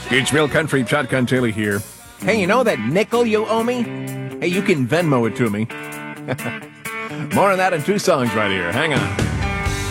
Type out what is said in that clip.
It's Real Country, Shotgun Taylor here. Hey, you know that nickel you owe me? Hey, you can Venmo it to me. More on that in two songs right here. Hang on.